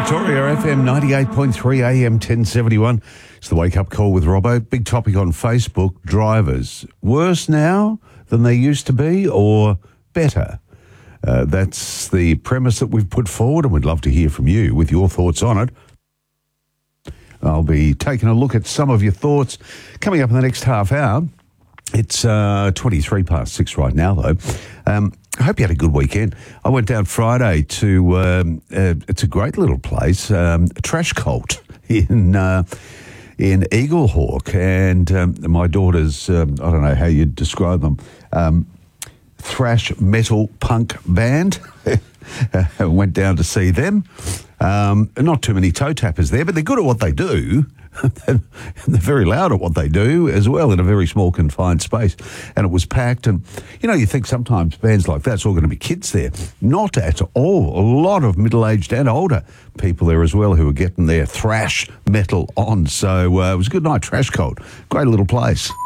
Victoria, FM 98.3 AM 1071. It's the Wake Up Call with Robbo. Big topic on Facebook, drivers. Worse now than they used to be or better? That's the premise that we've put forward, and we'd love to hear from you with your thoughts on it. I'll be taking a look at some of your thoughts coming up in the next half hour. It's 23 past 6 right now, though. I hope you had a good weekend. I went down Friday to, it's a great little place, Trash Cult in Eaglehawk. And my daughter's, I don't know how you'd describe them, thrash metal punk band. Went down to see them. Not too many toe tappers there, but they're good at what they do. They're very loud at what they do as well in a very small confined space. And it was packed. And, you know, you think sometimes bands like that's all going to be kids there. Not at all. A lot of middle-aged and older people there as well who were getting their thrash metal on. So it was a good night, Trash Cult. Great little place.